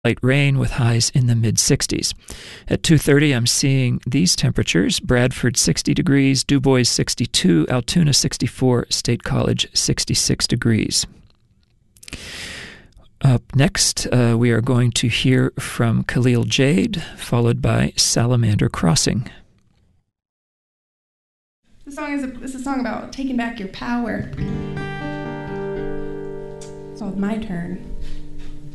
light rain with highs in the mid-60s. At 2:30, I'm seeing these temperatures: Bradford 60 degrees, Du Bois 62, Altoona 64, State College 66 degrees. Up next, we are going to hear from Khalil Jade, followed by Salamander Crossing. This is a song about taking back your power. So it's my turn.